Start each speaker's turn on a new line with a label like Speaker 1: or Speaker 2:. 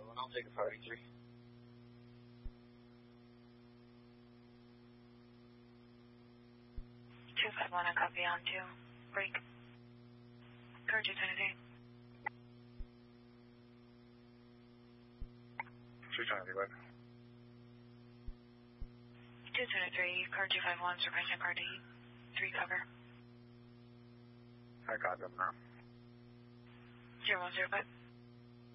Speaker 1: one. I'll take a 583.
Speaker 2: Two 5-1, I copy on 2. Break. Car 223.
Speaker 1: 223, what?
Speaker 2: 223, car 251, surprising car D. 3 cover.
Speaker 1: I got them now.
Speaker 2: 010,